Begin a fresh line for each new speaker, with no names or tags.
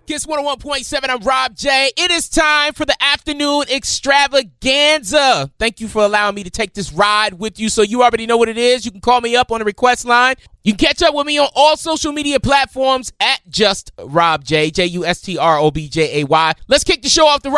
Kiss 101.7, I'm Rob J. It is time for the afternoon extravaganza. Thank you for allowing me to take this ride with you. So you already know what it is. You can call me up on the request line. You can catch up with me on all social media platforms at Just Rob J, JUSTROBJAY. Let's kick the show off the